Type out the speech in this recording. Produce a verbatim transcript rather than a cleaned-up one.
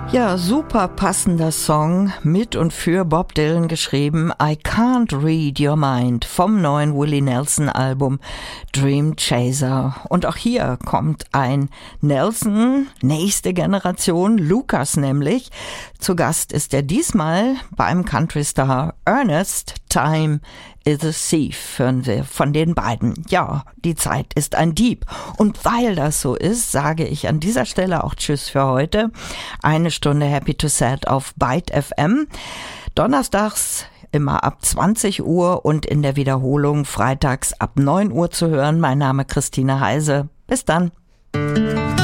Ja, super passender Song, mit und für Bob Dylan geschrieben, I Can't Read Your Mind vom neuen Willie Nelson Album Dream Chaser. Und auch hier kommt ein Nelson, nächste Generation, Lucas nämlich. Zu Gast ist er diesmal beim Country-Star Ernest. Time is a Thief, hören wir von den beiden. Ja, die Zeit ist ein Dieb. Und weil das so ist, sage ich an dieser Stelle auch Tschüss für heute. Eine Stunde Happy to Sad auf Byte F M. Donnerstags immer ab zwanzig Uhr und in der Wiederholung freitags ab neun Uhr zu hören. Mein Name Christine Heise. Bis dann.